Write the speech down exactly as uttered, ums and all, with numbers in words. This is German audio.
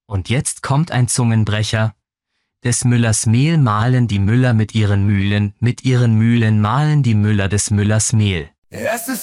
Und jetzt kommt ein Zungenbrecher. Des Müllers Mehl mahlen die Müller mit ihren Mühlen, mit ihren Mühlen mahlen die Müller des Müllers Mehl. Es ist